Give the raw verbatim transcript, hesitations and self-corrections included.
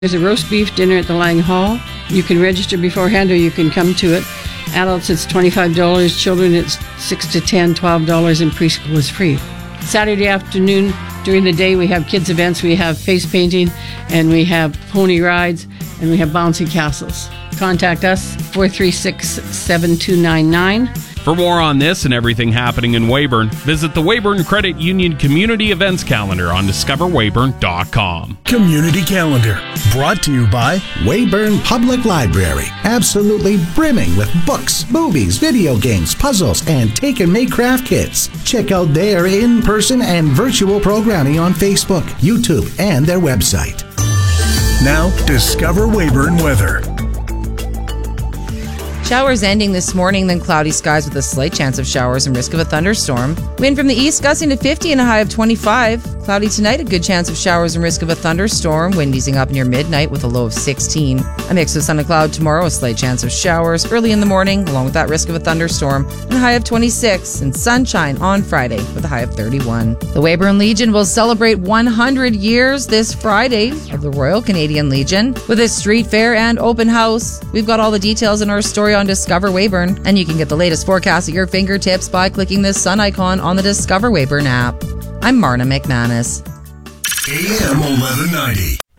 There's a roast beef dinner at the Lang Hall. You can register beforehand or you can come to it. Adults, it's twenty-five dollars. Children, it's six to ten, twelve dollars, and preschool is free. Saturday afternoon, during the day, we have kids' events. We have face painting, and we have pony rides, and we have bouncy castles. Contact us, four three six, seven two nine nine. For more on this and everything happening in Weyburn, visit the Weyburn Credit Union Community Events Calendar on discover weyburn dot com. Community Calendar, brought to you by Weyburn Public Library, absolutely brimming with books, movies, video games, puzzles, and take-and-make craft kits. Check out their in-person and virtual programming on Facebook, YouTube, and their website. Now, Discover Weyburn weather. Showers ending this morning, then cloudy skies with a slight chance of showers and risk of a thunderstorm. Wind from the east gusting to fifty and a high of twenty-five. Cloudy tonight, a good chance of showers and risk of a thunderstorm. Wind easing up near midnight with a low of sixteen. A mix of sun and cloud tomorrow, a slight chance of showers early in the morning, along with that risk of a thunderstorm, and a high of twenty-six. And sunshine on Friday with a high of thirty-one. The Weyburn Legion will celebrate one hundred years this Friday of the Royal Canadian Legion with a street fair and open house. We've got all the details in our story on Discover Weyburn, and you can get the latest forecast at your fingertips by clicking this sun icon on the Discover Weyburn app. I'm Marna McManus. A M eleven ninety.